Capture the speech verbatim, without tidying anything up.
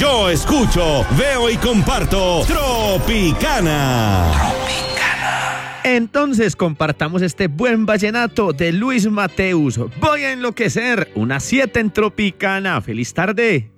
Yo escucho, veo y comparto Tropicana. Entonces compartamos este buen vallenato de Luis Mateus. Voy a enloquecer, una siete en Tropicana. Feliz tarde.